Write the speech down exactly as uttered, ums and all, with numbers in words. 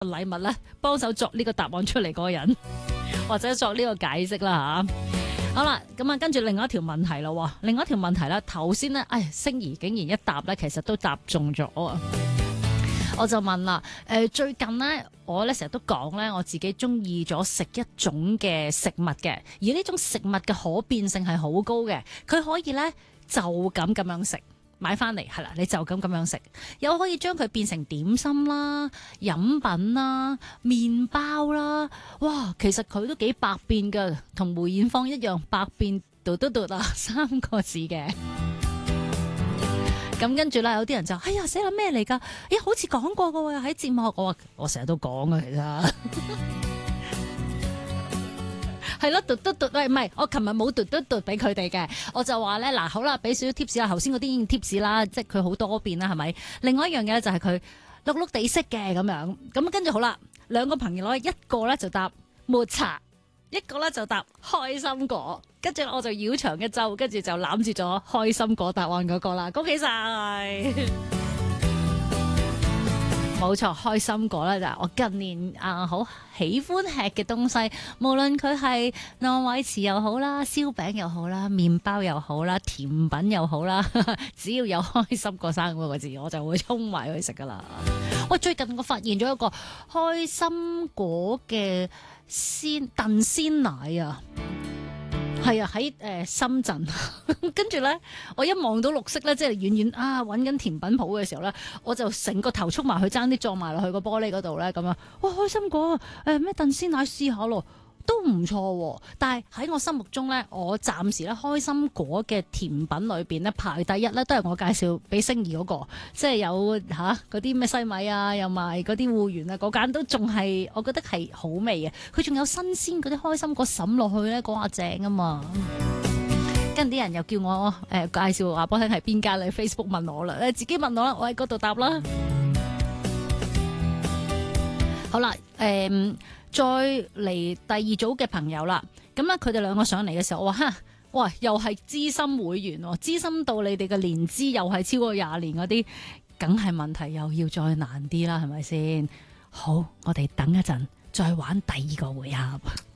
禮物咧，幫手作呢個答案出嚟嗰個人，或者作呢個解釋啦吓。好啦，咁啊，跟住另外一條問題咯，另外一條問題咧，頭先咧，唉，星兒竟然一答咧，其實都答中咗啊！我就問啦，誒、呃，最近咧，我咧成日都講咧，我自己中意咗食一種嘅食物嘅，而呢種食物嘅可變性係好高嘅，佢可以咧就咁咁樣食。買翻嚟係啦，你就咁咁樣食，又可以將佢變成點心啦、飲品啦、麵包啦，哇！其實佢都幾百變噶，同梅艷芳一樣百變嘟嘟嘟啊三個字嘅。咁跟住啦，有啲人就哎呀，死啦咩嚟㗎？咦，好似講過㗎喎，喺節目我話我成日都講啊，其實。係咯，嘟嘟嘟，喂，唔係，我琴日冇嘟嘟嘟俾佢哋嘅，我就話咧，嗱，好啦，俾少少 tips 啦，頭先嗰啲已經 tips 啦，即係佢好多變啦，係咪？另外一樣嘢咧就係佢碌碌地色嘅咁樣，咁跟住好啦，兩個朋友咧，一個咧就答抹茶，一個咧就答開心果，跟住我就繞場一周，跟住就攬住咗開心果答案嗰個啦，恭喜晒！冇錯，開心果咧就係我近年啊好喜歡吃嘅東西，無論佢係糯米糍又好啦，燒餅又好啦，麵包又好啦，甜品又好啦，只要有開心果三個字，我就會衝埋去食噶啦。喂，最近我發現咗一個開心果嘅鮮燉鮮奶啊！係啊，喺誒、呃、深圳，跟住咧，我一望到綠色咧，即係遠遠啊，揾緊甜品鋪嘅時候咧，我就成個頭衝埋去，爭啲撞埋落去個玻璃嗰度咧，咁樣，哇，開心果誒咩燉鮮奶試下咯，都唔錯。但係喺我心目中咧，我暫時咧開心果嘅甜品裏邊咧排第一咧，都係我介紹俾星兒嗰、嗰個，即係有吓嗰啲咩西米啊，又賣嗰啲芋圓啊，嗰間都仲係我覺得係好味嘅。佢仲有新鮮嗰啲開心果滲落去咧，嗰下正啊嘛。跟啲人又叫我誒、呃、介紹話俾我聽係邊間，你 Facebook 問我啦，你自己問我啦，我喺嗰度答啦。好啦，誒、嗯。再嚟第二組嘅朋友啦，咁咧佢哋兩個上嚟嘅時候，我話吓，哇，又係資深會員，資深到你哋嘅年資又係超過廿年嗰啲，梗係問題又要再難啲啦，係咪先？好，我哋等一陣再玩第二個回合。